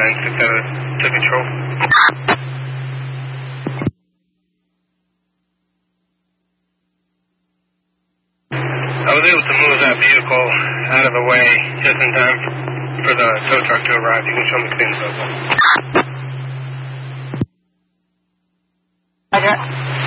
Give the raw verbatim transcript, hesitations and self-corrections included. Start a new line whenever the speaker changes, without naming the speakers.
nine six out of to control. I was able to move that vehicle out of the way just in time for the tow truck to arrive. You can show me clean vehicle.
Roger.